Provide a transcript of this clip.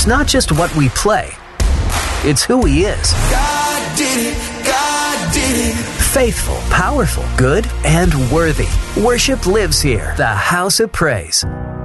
It's not just what we play, it's who He is. God did it. God did it. Faithful, powerful, good, and worthy. Worship lives here. The House of Praise.